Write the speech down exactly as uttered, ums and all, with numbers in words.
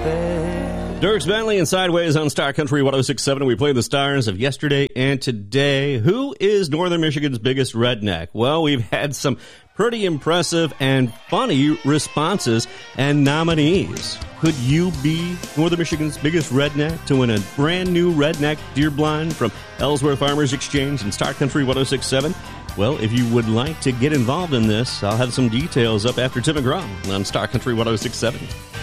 bed. Dierks Bentley and Sideways on Star Country one oh six point seven. We play the stars of yesterday and today. Who is Northern Michigan's biggest redneck? Well, we've had some pretty impressive and funny responses and nominees. Could you be Northern Michigan's biggest redneck to win a brand new redneck deer blind from Ellsworth Farmers Exchange and Star Country one oh six point seven? Well, if you would like to get involved in this, I'll have some details up after Tim McGraw on Star Country one oh six point seven.